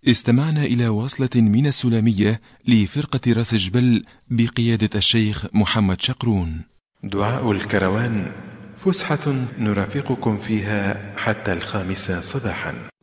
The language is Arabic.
استمعنا إلى وصلة من السلامية لفرقة راس جبل بقيادة الشيخ محمد شقرون. دعاء الكروان، فسحة نرافقكم فيها حتى 5 صباحا.